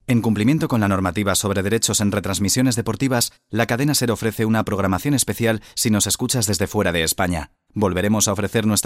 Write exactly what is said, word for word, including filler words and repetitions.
En cumplimiento con la normativa sobre derechos en retransmisiones deportivas, la cadena SER ofrece una programación especial si nos escuchas desde fuera de España. Volveremos a ofrecer nuestra